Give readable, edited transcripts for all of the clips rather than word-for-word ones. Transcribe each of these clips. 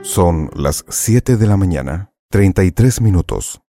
Son las 7 de la mañana, 33 minutos.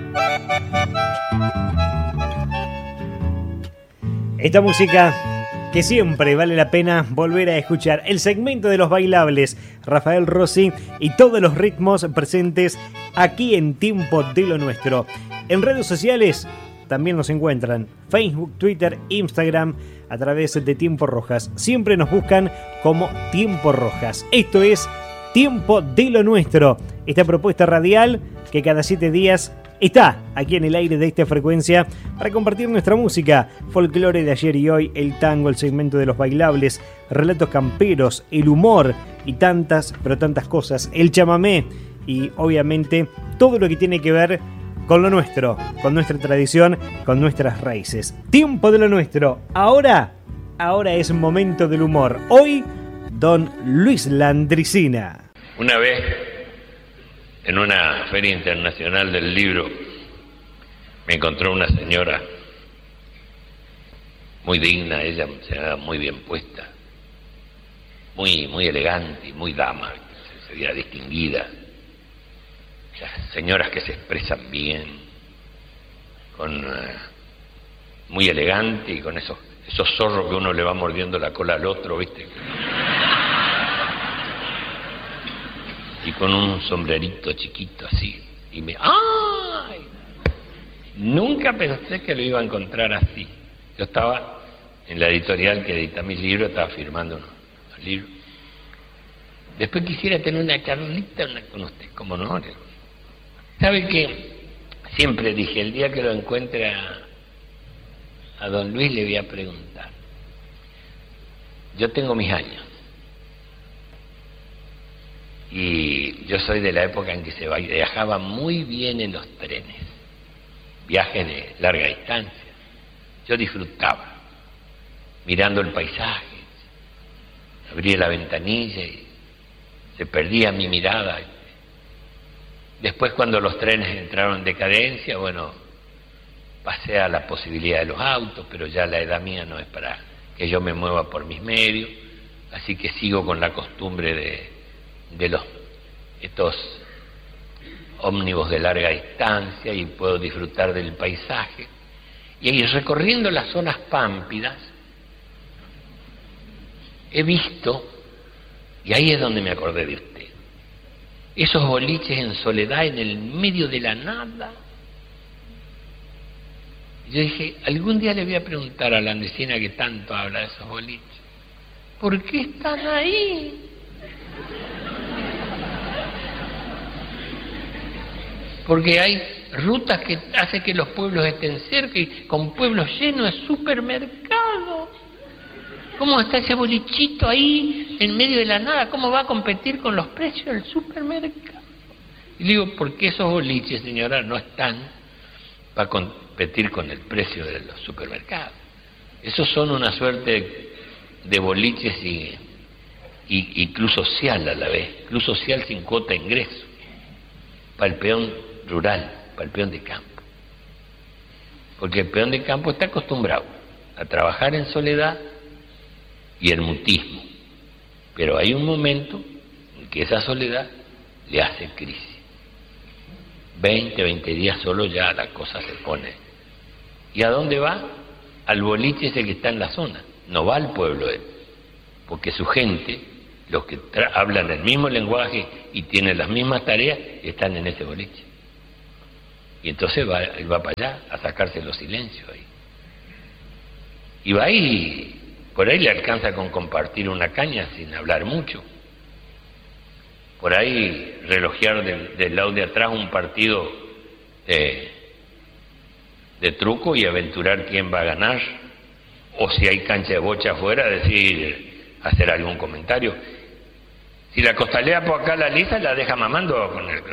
Esta música que siempre vale la pena volver a escuchar. El segmento de los bailables, Rafael Rossi y todos los ritmos presentes aquí en Tiempo de lo Nuestro. En redes sociales también nos encuentran Facebook, Twitter, Instagram, a través de Tiempo Rojas. Siempre nos buscan como Tiempo Rojas. Esto es Tiempo de lo Nuestro, esta propuesta radial que cada 7 días está aquí en el aire de esta frecuencia para compartir nuestra música, folclore de ayer y hoy, el tango, el segmento de los bailables, relatos camperos, el humor y tantas, pero tantas cosas, el chamamé y obviamente todo lo que tiene que ver con lo nuestro, con nuestra tradición, con nuestras raíces. Tiempo de lo Nuestro. Ahora es momento del humor. Hoy, don Luis Landricina. Una vez, en una feria internacional del libro, me encontró una señora muy digna, ella se veía muy bien puesta, muy elegante y muy dama, se veía distinguida. Las señoras que se expresan bien, muy elegante y con esos zorros que uno le va mordiendo la cola al otro, ¿viste? Y con un sombrerito chiquito así. Y ¡ay! Nunca pensé que lo iba a encontrar así. Yo estaba en la editorial que edita mis libros, estaba firmando unos libros. Después quisiera tener una charlita con usted, como no. ¿Sabe qué? Siempre dije, el día que lo encuentre a don Luis le voy a preguntar. Yo tengo mis años. Y yo soy de la época en que se viajaba muy bien en los trenes, viajes de larga distancia. Yo disfrutaba, mirando el paisaje, abría la ventanilla y se perdía mi mirada. Después, cuando los trenes entraron en decadencia, bueno, pasé a la posibilidad de los autos, pero ya la edad mía no es para que yo me mueva por mis medios, así que sigo con la costumbre de estos ómnibus de larga distancia y puedo disfrutar del paisaje. Y ahí, recorriendo las zonas pámpidas, he visto, y ahí es donde me acordé de usted, esos boliches en soledad en el medio de la nada. Yo dije, algún día le voy a preguntar a la andesina que tanto habla de esos boliches, ¿por qué están ahí? Porque hay rutas que hacen que los pueblos estén cerca y con pueblos llenos de supermercados. ¿Cómo está ese bolichito ahí en medio de la nada? ¿Cómo va a competir con los precios del supermercado? Y le digo, porque esos boliches, señora, no están para competir con el precio de los supermercados. Esos son una suerte de boliches y club social a la vez, club social sin cuota de ingreso, para el peón rural, para el peón de campo. Porque el peón de campo está acostumbrado a trabajar en soledad y el mutismo, pero hay un momento en que esa soledad le hace crisis. 20 días solo ya la cosa se pone. ¿Y a dónde va? Al boliche ese que está en la zona, no va al pueblo él, porque su gente, los que hablan el mismo lenguaje y tienen las mismas tareas, están en ese boliche. Y entonces él va para allá a sacarse los silencios ahí. Y va ahí, por ahí le alcanza con compartir una caña sin hablar mucho. Por ahí relojear del lado de atrás un partido de truco y aventurar quién va a ganar. O si hay cancha de bocha afuera, hacer algún comentario. Si la costalea por acá la lisa, la deja mamando con el...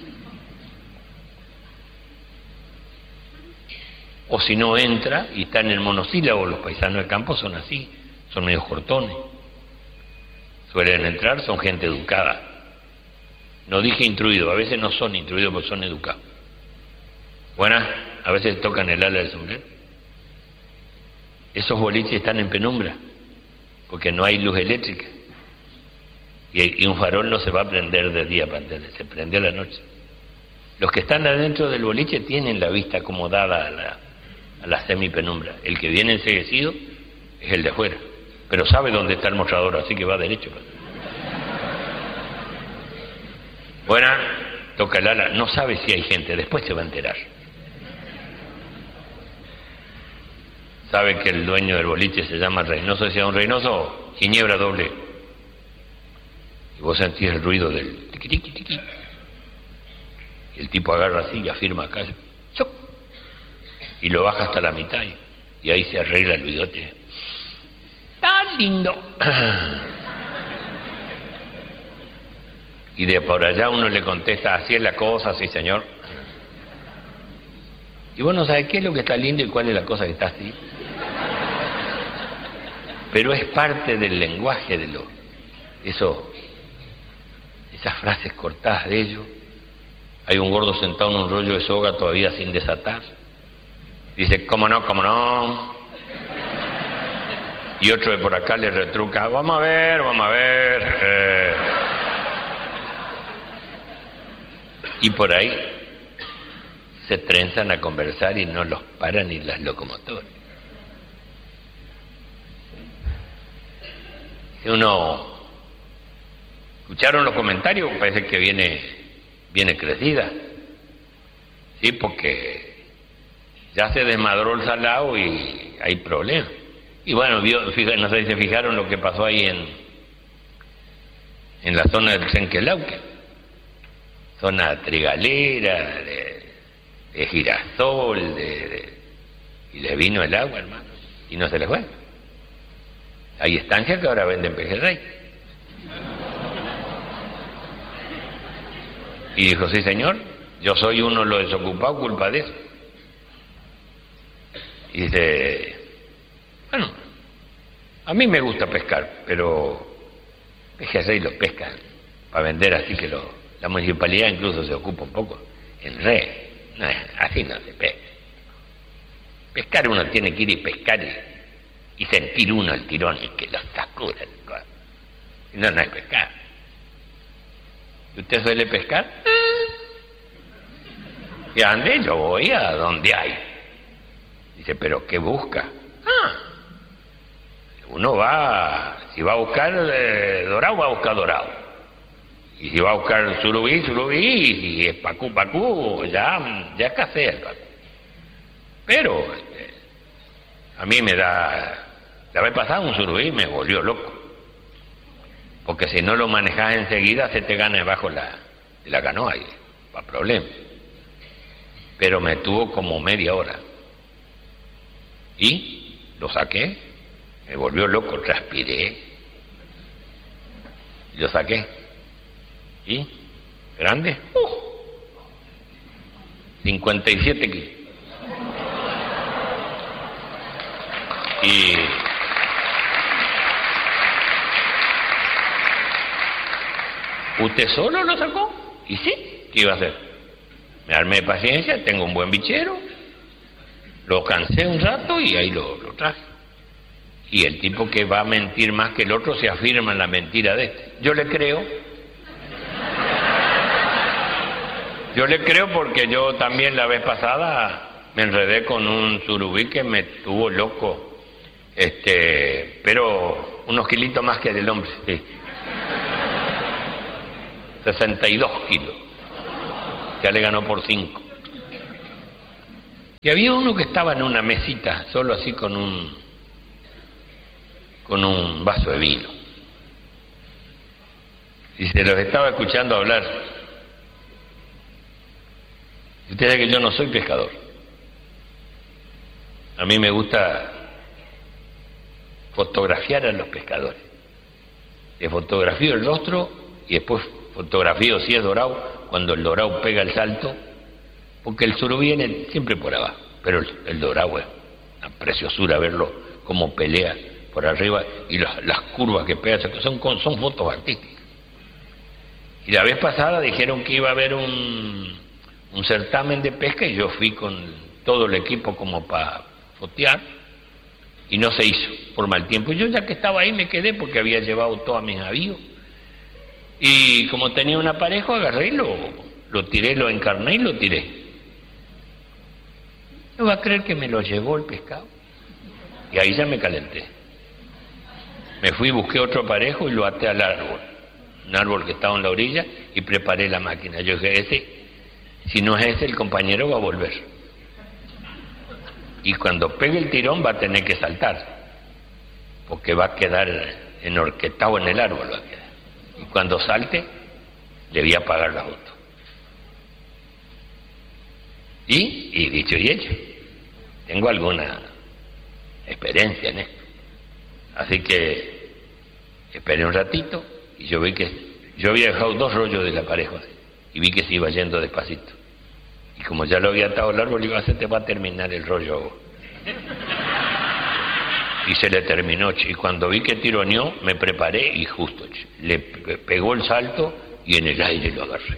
O si no entra y está en el monosílabo, los paisanos del campo son así, son medios cortones. Suelen entrar, son gente educada. No dije instruido, a veces no son instruidos, pero son educados. Buenas, a veces tocan el ala del sombrero. Esos boliches están en penumbra, porque no hay luz eléctrica. Y un farol no se va a prender de día, se prende a la noche. Los que están adentro del boliche tienen la vista acomodada a la semipenumbra. El que viene enceguecido es el de afuera, pero sabe dónde está el mostrador, así que va derecho. Buena, toca el ala, no sabe si hay gente, después se va a enterar. Sabe que el dueño del boliche se llama Reynoso, decía don Reynoso, Ginebra doble. Y vos sentís el ruido del tiqui tiqui tiqui. Y el tipo agarra así y afirma acá, ¡choc! Y lo baja hasta la mitad y ahí se arregla el bigote. ¡Tan lindo! Y de por allá uno le contesta, así es la cosa, sí señor. Y vos no sabés qué es lo que está lindo y cuál es la cosa que está así. Pero es parte del lenguaje de esas frases cortadas de ellos. Hay un gordo sentado en un rollo de soga todavía sin desatar. Dice, ¿cómo no, cómo no? Y otro de por acá le retruca, vamos a ver, vamos a ver. Y por ahí se trenzan a conversar y no los paran ni las locomotoras. Si uno escucharon los comentarios, parece que viene crecida, sí, porque ya se desmadró el salado y hay problemas. Y bueno, no sé si se fijaron lo que pasó ahí en la zona del Trenquelauque, zona trigalera, de girasol, y le vino el agua, hermano, y no se les fue. Hay estancias que ahora venden pejerrey. Y dijo, sí señor, yo soy uno de los desocupados, culpa de eso. Y dice, bueno, a mí me gusta pescar, pero pejerrey lo pescan para vender, así que la municipalidad incluso se ocupa un poco en red. No, así no se pesca. Pescar uno tiene que ir y pescar y sentir uno el tirón y que lo sacura. No es pescar. ¿Usted suele pescar? ¿Y ande? Yo voy a donde hay. Dice, ¿pero qué busca? Uno va, si va a buscar dorado, va a buscar dorado. Y si va a buscar surubí, y si es pacú, ya escasea el pacú. Pero a mí me da, la vez pasada un surubí me volvió loco. Porque si no lo manejas enseguida se te gana debajo de la canoa y para problema. Pero me tuvo como media hora. Y lo saqué, me volvió loco, transpiré. Lo saqué. ¿Y? ¿Grande? 57 kilos. Y ¿usted solo lo sacó? Y sí, ¿qué iba a hacer? Me armé de paciencia, tengo un buen bichero, lo cansé un rato y ahí lo traje. Y el tipo que va a mentir más que el otro se afirma en la mentira de este. Yo le creo. Yo le creo porque yo también la vez pasada me enredé con un surubí que me tuvo loco. Pero unos kilitos más que del hombre, sí. 62 kilos. Ya le ganó por 5. Y había uno que estaba en una mesita, solo así con un vaso de vino. Y se los estaba escuchando hablar. Y usted sabe que yo no soy pescador. A mí me gusta fotografiar a los pescadores. Le fotografío el rostro y después fotografío si es dorado, cuando el dorado pega el salto, porque el surubí viene siempre por abajo, pero el dorado es una preciosura verlo como pelea por arriba y las curvas que pega, son fotos artísticas. Y la vez pasada dijeron que iba a haber un certamen de pesca y yo fui con todo el equipo como para fotear y no se hizo por mal tiempo. Yo ya que estaba ahí me quedé porque había llevado todos mis avíos Y como tenía un aparejo, agarré y lo tiré, lo encarné y lo tiré. ¿No va a creer que me lo llevó el pescado? Y ahí ya me calenté. Me fui, busqué otro aparejo y lo até al árbol. Un árbol que estaba en la orilla, y preparé la máquina. Yo dije, si no es ese, el compañero va a volver. Y cuando pegue el tirón va a tener que saltar, porque va a quedar enhorquetado en el árbol. Va a quedar. Y cuando salte, le voy a pagar la foto. Y dicho y hecho, tengo alguna experiencia en esto. Así que esperé un ratito y yo vi que yo había dejado 2 rollos del aparejo y vi que se iba yendo despacito. Y como ya lo había atado al árbol, se te va a terminar el rollo. Y se le terminó, y cuando vi que tironeó, me preparé y justo le pegó el salto y en el aire lo agarré.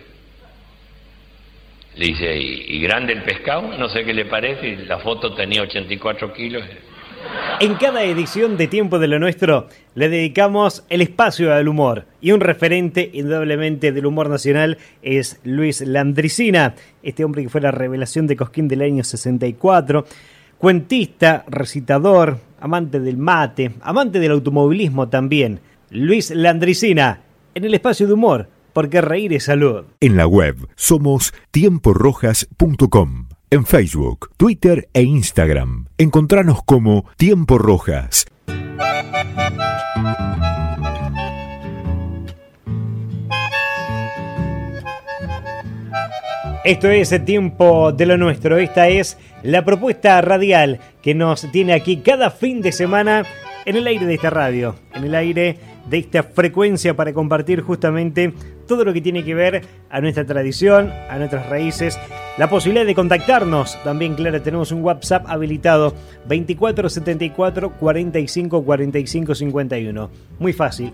Le dice, ¿y grande el pescado? No sé qué le parece, y la foto tenía 84 kilos. En cada edición de Tiempo de lo Nuestro le dedicamos el espacio al humor, y un referente indudablemente del humor nacional es Luis Landricina, este hombre que fue la revelación de Cosquín del año 64, cuentista, recitador, amante del mate, amante del automovilismo también. Luis Landricina, en el espacio de humor, porque reír es salud. En la web somos tiemporojas.com. En Facebook, Twitter e Instagram. Encontranos como Tiempo Rojas. Esto es el Tiempo de lo Nuestro. Esta es la propuesta radial que nos tiene aquí cada fin de semana en el aire de esta radio, en el aire de esta frecuencia, para compartir justamente todo lo que tiene que ver a nuestra tradición, a nuestras raíces. La posibilidad de contactarnos también, claro, tenemos un WhatsApp habilitado 2474 45 45 51. Muy fácil,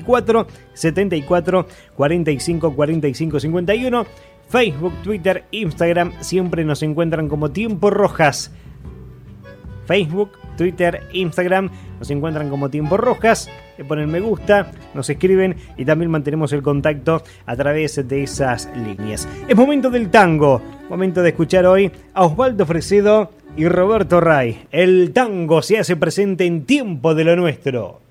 2474 45 45 51. Facebook, Twitter, Instagram, siempre nos encuentran como Tiempo Rojas. Facebook, Twitter, Instagram, nos encuentran como Tiempo Rojas, le ponen me gusta, nos escriben y también mantenemos el contacto a través de esas líneas. Es momento del tango, momento de escuchar hoy a Osvaldo Fresedo y Roberto Ray. El tango se hace presente en Tiempo de lo Nuestro.